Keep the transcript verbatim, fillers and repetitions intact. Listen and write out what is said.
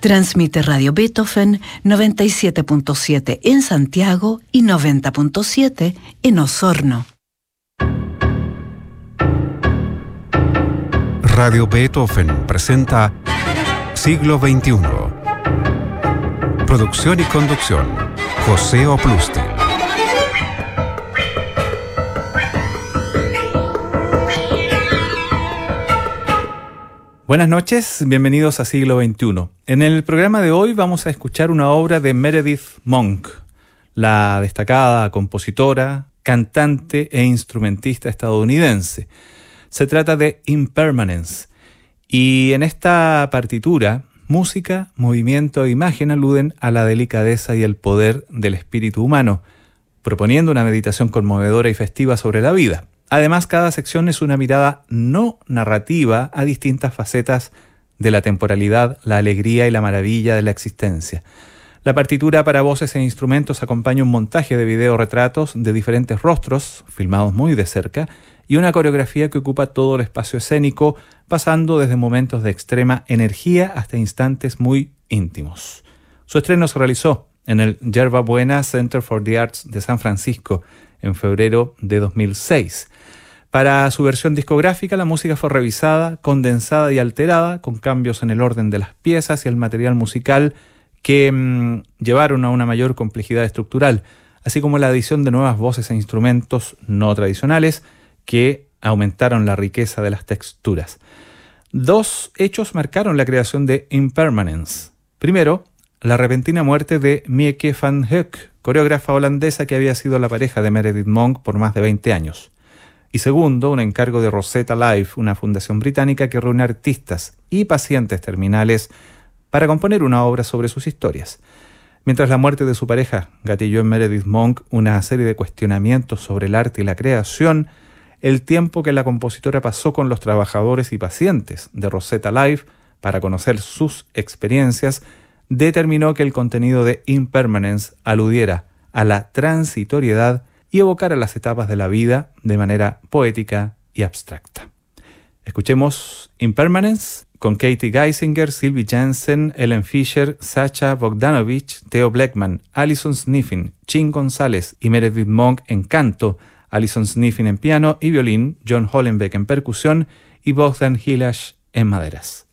Transmite Radio Beethoven noventa y siete punto siete en Santiago y noventa punto siete en Osorno. Radio Beethoven presenta Siglo veintiuno. Producción y conducción, José Oplusti. Buenas noches, bienvenidos a Siglo veintiuno. En el programa de hoy vamos a escuchar una obra de Meredith Monk, la destacada compositora, cantante e instrumentista estadounidense. Se trata de Impermanence, y en esta partitura, música, movimiento e imagen aluden a la delicadeza y el poder del espíritu humano, proponiendo una meditación conmovedora y festiva sobre la vida. Además, cada sección es una mirada no narrativa a distintas facetas de la temporalidad, la alegría y la maravilla de la existencia. La partitura para voces e instrumentos acompaña un montaje de videorretratos de diferentes rostros, filmados muy de cerca, y una coreografía que ocupa todo el espacio escénico, pasando desde momentos de extrema energía hasta instantes muy íntimos. Su estreno se realizó en el Yerba Buena Center for the Arts de San Francisco en febrero de dos mil seis. Para su versión discográfica, la música fue revisada, condensada y alterada, con cambios en el orden de las piezas y el material musical que mmm, llevaron a una mayor complejidad estructural, así como la adición de nuevas voces e instrumentos no tradicionales que aumentaron la riqueza de las texturas. Dos hechos marcaron la creación de Impermanence. Primero, la repentina muerte de Mieke van Heuk, coreógrafa holandesa que había sido la pareja de Meredith Monk por más de veinte años. Y segundo, un encargo de Rosetta Life, una fundación británica que reúne artistas y pacientes terminales para componer una obra sobre sus historias. Mientras la muerte de su pareja gatilló en Meredith Monk una serie de cuestionamientos sobre el arte y la creación, el tiempo que la compositora pasó con los trabajadores y pacientes de Rosetta Life para conocer sus experiencias determinó que el contenido de Impermanence aludiera a la transitoriedad y evocara las etapas de la vida de manera poética y abstracta. Escuchemos Impermanence con Katie Geisinger, Sylvie Jensen, Ellen Fisher, Sacha Bogdanovich, Theo Bleckmann, Alison Sniffen, Chin González y Meredith Monk en canto, Alison Sniffen en piano y violín, John Hollenbeck en percusión y Bogdan Hilash en maderas.